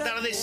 tarde,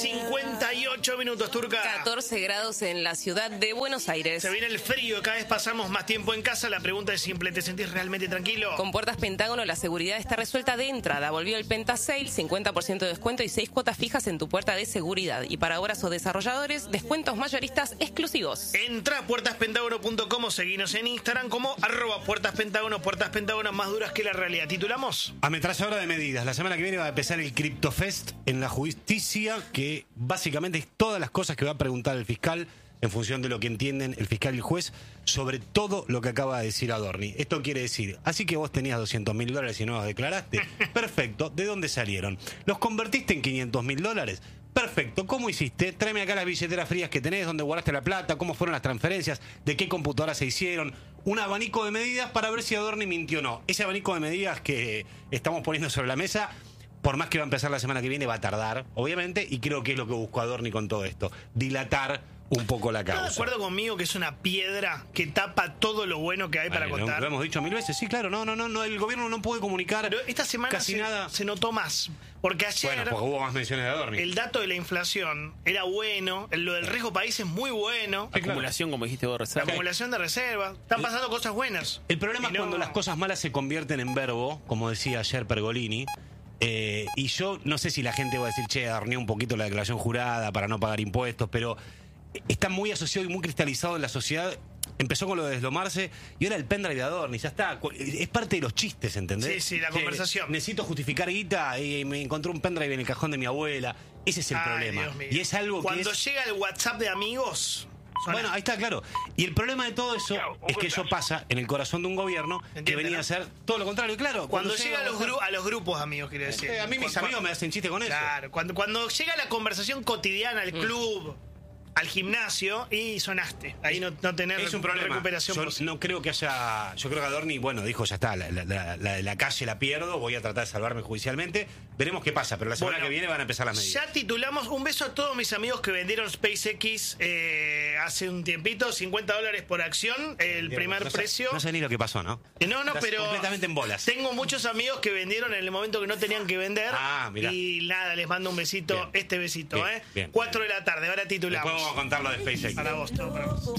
58 minutos, Turca. 14 grados en la ciudad de Buenos Aires. Se viene el frío, cada vez pasamos más tiempo en casa. La pregunta es simple, ¿te sentís realmente tranquilo? Con Puertas Pentágono la seguridad está resuelta de entrada. Volvió el Penta Sale, 50% de descuento y 6 cuotas fijas en tu puerta de seguridad. Y para obras o desarrolladores, descuentos mayoristas exclusivos. Entra a puertaspentágono.com o seguinos en Instagram como @puertaspentágono. Puertas Pentágono más duras que la realidad. ¿Titulamos? Ametralladora de medidas. La semana que viene va a empezar el CryptoFest en la justicia, que básicamente es todas las cosas que va a preguntar el fiscal en función de lo que entienden el fiscal y el juez sobre todo lo que acaba de decir Adorni. Esto quiere decir, así que vos tenías $200.000 y no los declaraste. Perfecto. ¿De dónde salieron? ¿Los convertiste en $500.000? Perfecto. ¿Cómo hiciste? Tráeme acá las billeteras frías que tenés, dónde guardaste la plata, cómo fueron las transferencias, de qué computadora se hicieron. Un abanico de medidas para ver si Adorni mintió o no. Ese abanico de medidas que estamos poniendo sobre la mesa, por más que va a empezar la semana que viene, va a tardar, obviamente, y creo que es lo que buscó Adorni con todo esto. Dilatar un poco la causa. ¿Estás de acuerdo conmigo que es una piedra que tapa todo lo bueno que hay para contar? Lo hemos dicho 1000 veces, sí, claro, no, el gobierno no puede comunicar. Pero esta semana casi nada. Se notó más. Porque ayer, Bueno, porque hubo más menciones de Adorni. el dato de la inflación era bueno, lo del riesgo país es muy bueno. Acumulación, como dijiste vos, La reserva. acumulación de reserva. Están pasando cosas buenas. El problema Y es cuando las cosas malas se convierten en verbo, como decía ayer Pergolini. Y yo no sé si la gente va a decir, che, Adorni un poquito la declaración jurada para no pagar impuestos, pero está muy asociado y muy cristalizado en la sociedad. Empezó con lo de deslomarse y ahora el pendrive de Adorni, ya está. Es parte de los chistes, ¿entendés? Sí, la conversación. Necesito justificar guita y me encontré un pendrive en el cajón de mi abuela. Ese es el problema. Dios mío. Y es algo Cuando que llega el WhatsApp de amigos. Bueno, ahí está, claro. Y el problema de todo eso es que eso pasa en el corazón de un gobierno que venía a hacer todo lo contrario. Claro, Cuando llega a los grupos de amigos, quiero decir. A mí mis amigos me hacen chiste con eso. Claro, cuando llega la conversación cotidiana al club, al gimnasio, y sonaste. Ahí no tener Es un problema. recuperación Yo posible. no creo que haya. Yo creo que Adorni, bueno, dijo, ya está, la de la calle la pierdo, voy a tratar de salvarme judicialmente. Veremos qué pasa, pero la semana que viene van a empezar las medidas. Ya titulamos. Un beso a todos mis amigos que vendieron SpaceX hace un tiempito, $50 por acción, el primer precio. No sé ni lo que pasó, ¿no? No, Estás pero completamente en bolas. tengo muchos amigos que vendieron en el momento que no tenían que vender. Mirá. Y nada, les mando un besito, Bien. este besito, Bien, bien. 4 de la tarde, ahora titulamos. Después vamos a contar lo de SpaceX. Para vos, todo para vos.